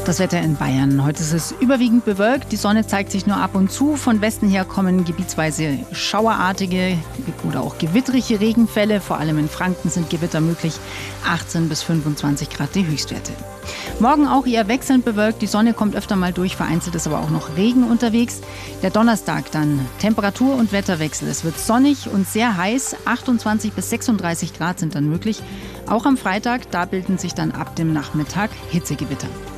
Das Wetter in Bayern. Heute ist es überwiegend bewölkt. Die Sonne zeigt sich nur ab und zu. Von Westen her kommen gebietsweise schauerartige oder auch gewittrige Regenfälle. Vor allem in Franken sind Gewitter möglich. 18 bis 25 Grad die Höchstwerte. Morgen auch eher wechselnd bewölkt. Die Sonne kommt öfter mal durch. Vereinzelt ist aber auch noch Regen unterwegs. Der Donnerstag dann Temperatur- und Wetterwechsel. Es wird sonnig und sehr heiß. 28 bis 36 Grad sind dann möglich. Auch am Freitag, da bilden sich dann ab dem Nachmittag Hitzegewitter.